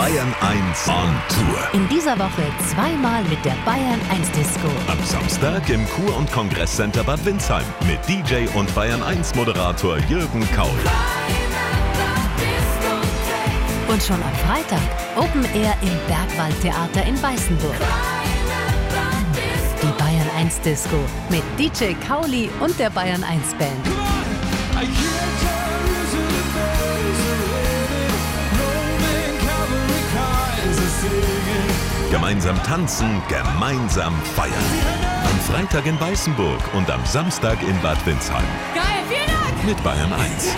Bayern 1 on Tour. In dieser Woche zweimal mit der Bayern 1 Disco. Am Samstag im Kur- und Kongresscenter Bad Windsheim mit DJ und Bayern 1 Moderator Jürgen Kaul. Und schon am Freitag Open Air im Bergwaldtheater in Weißenburg. Die Bayern 1 Disco mit DJ Kauli und der Bayern 1 Band. Gemeinsam tanzen, gemeinsam feiern. Am Freitag in Weißenburg und am Samstag in Bad Windsheim. Geil, vielen Dank! Mit Bayern 1.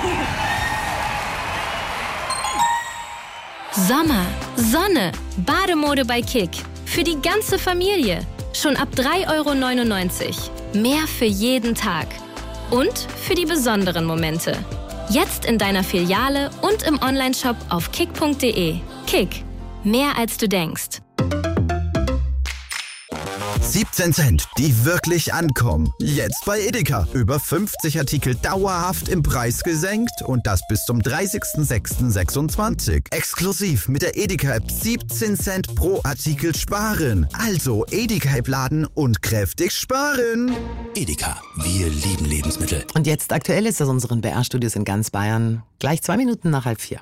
Sommer, Sonne, Bademode bei Kick. Für die ganze Familie. Schon ab 3,99 €. Mehr für jeden Tag. Und für die besonderen Momente. Jetzt in deiner Filiale und im Onlineshop auf kick.de. Kick. Mehr als du denkst. 17 Cent, die wirklich ankommen. Jetzt bei Edeka. Über 50 Artikel dauerhaft im Preis gesenkt und das bis zum 30.06.26. Exklusiv mit der Edeka-App 17 Cent pro Artikel sparen. Also Edeka-App laden und kräftig sparen. Edeka, wir lieben Lebensmittel. Und jetzt aktuell ist aus unseren BR-Studios in ganz Bayern. Gleich 2 Minuten nach 3:30.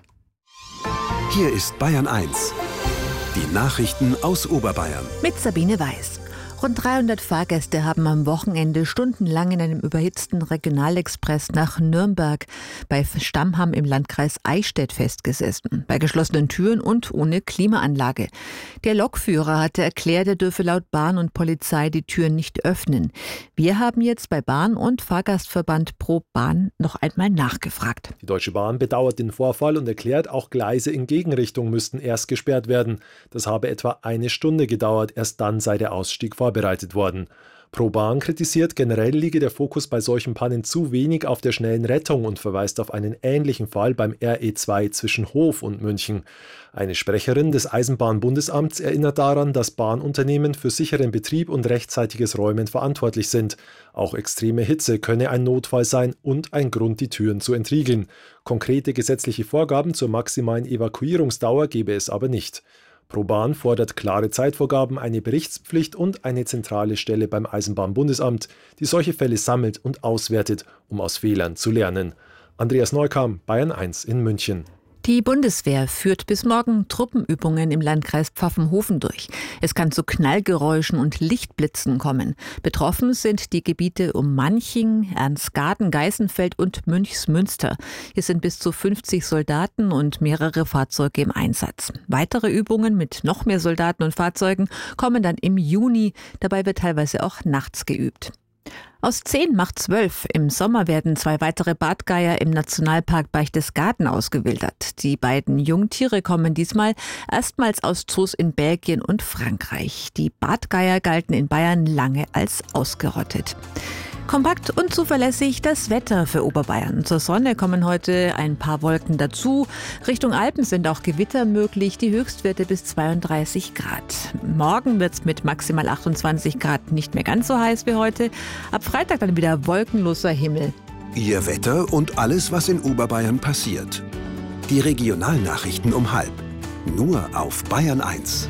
Hier ist Bayern 1. Die Nachrichten aus Oberbayern. Mit Sabine Weiß. Rund 300 Fahrgäste haben am Wochenende stundenlang in einem überhitzten Regionalexpress nach Nürnberg bei Stammham im Landkreis Eichstätt festgesessen. Bei geschlossenen Türen und ohne Klimaanlage. Der Lokführer hatte erklärt, er dürfe laut Bahn und Polizei die Türen nicht öffnen. Wir haben jetzt bei Bahn und Fahrgastverband Pro Bahn noch einmal nachgefragt. Die Deutsche Bahn bedauert den Vorfall und erklärt, auch Gleise in Gegenrichtung müssten erst gesperrt werden. Das habe etwa 1 Stunde gedauert, erst dann sei der Ausstieg vorbereitet worden. Pro Bahn kritisiert, generell liege der Fokus bei solchen Pannen zu wenig auf der schnellen Rettung und verweist auf einen ähnlichen Fall beim RE2 zwischen Hof und München. Eine Sprecherin des Eisenbahnbundesamts erinnert daran, dass Bahnunternehmen für sicheren Betrieb und rechtzeitiges Räumen verantwortlich sind. Auch extreme Hitze könne ein Notfall sein und ein Grund, die Türen zu entriegeln. Konkrete gesetzliche Vorgaben zur maximalen Evakuierungsdauer gebe es aber nicht. Pro Bahn fordert klare Zeitvorgaben, eine Berichtspflicht und eine zentrale Stelle beim Eisenbahnbundesamt, die solche Fälle sammelt und auswertet, um aus Fehlern zu lernen. Andreas Neukam, Bayern 1 in München. Die Bundeswehr führt bis morgen Truppenübungen im Landkreis Pfaffenhofen durch. Es kann zu Knallgeräuschen und Lichtblitzen kommen. Betroffen sind die Gebiete um Manching, Ernstgarten, Geißenfeld und Münchsmünster. Hier sind bis zu 50 Soldaten und mehrere Fahrzeuge im Einsatz. Weitere Übungen mit noch mehr Soldaten und Fahrzeugen kommen dann im Juni. Dabei wird teilweise auch nachts geübt. Aus 10 macht 12. Im Sommer werden 2 weitere Bartgeier im Nationalpark Berchtesgaden ausgewildert. Die beiden Jungtiere kommen diesmal erstmals aus Zoos in Belgien und Frankreich. Die Bartgeier galten in Bayern lange als ausgerottet. Kompakt und zuverlässig das Wetter für Oberbayern. Zur Sonne kommen heute ein paar Wolken dazu. Richtung Alpen sind auch Gewitter möglich, die Höchstwerte bis 32 Grad. Morgen wird es mit maximal 28 Grad nicht mehr ganz so heiß wie heute. Ab Freitag dann wieder wolkenloser Himmel. Ihr Wetter und alles, was in Oberbayern passiert. Die Regionalnachrichten um 12:30. Nur auf Bayern 1.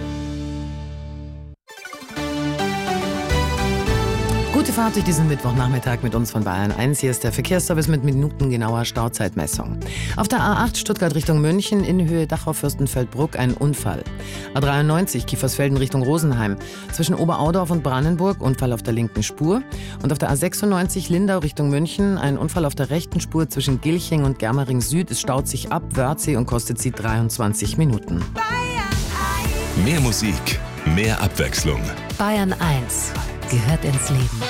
Gute Fahrt durch diesen Mittwochnachmittag mit uns von Bayern 1. Hier ist der Verkehrsservice mit minutengenauer Stauzeitmessung. Auf der A8 Stuttgart Richtung München in Höhe Dachau-Fürstenfeldbruck ein Unfall. A93 Kiefersfelden Richtung Rosenheim. Zwischen Oberaudorf und Brandenburg Unfall auf der linken Spur. Und auf der A96 Lindau Richtung München ein Unfall auf der rechten Spur zwischen Gilching und Germering Süd. Es staut sich ab Wörthsee und kostet sie 23 Minuten. Mehr Musik, mehr Abwechslung. Bayern 1 gehört ins Leben.